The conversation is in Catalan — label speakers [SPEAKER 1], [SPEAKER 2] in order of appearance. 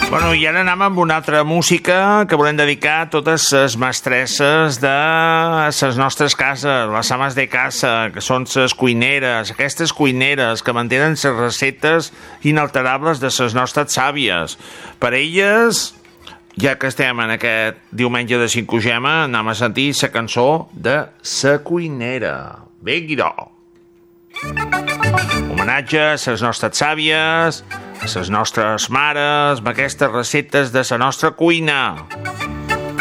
[SPEAKER 1] Bueno, i ara anem amb una altra música que volem dedicar a totes les mestresses de les nostres cases, les ames de casa, que són les cuineres, aquestes cuineres que mantenen les receptes inalterables de les nostres àvies. Per elles, ja que estem en aquest diumenge de Cinquagema, anem a sentir la cançó de Sa Cuinera. Vingui-ho! Homenatge a les nostres àvies, a les nostres mares, amb aquestes receptes de la nostra cuina.